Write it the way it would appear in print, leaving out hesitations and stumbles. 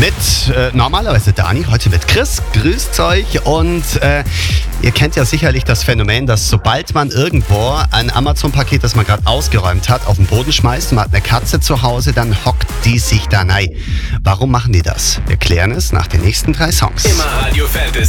mit normalerweise Dani, heute mit Chris. Grüßt euch und ihr kennt ja sicherlich das Phänomen, dass sobald man irgendwo ein Amazon-Paket, das man gerade ausgeräumt hat, auf den Boden schmeißt und man hat eine Katze zu Hause, dann hockt die sich da rein. Warum machen die das? Wir klären es nach den nächsten 3 Songs. Immer Radio Fantasy.